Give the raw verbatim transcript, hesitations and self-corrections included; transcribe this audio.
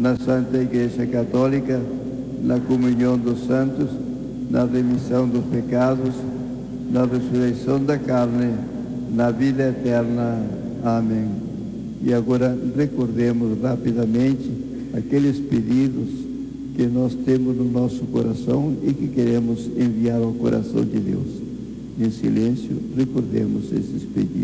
na Santa Igreja Católica, na comunhão dos santos, na remissão dos pecados, na ressurreição da carne, na vida eterna. Amém. E agora recordemos rapidamente aqueles pedidos que nós temos no nosso coração e que queremos enviar ao coração de Deus. Em silêncio, recordemos esses pedidos.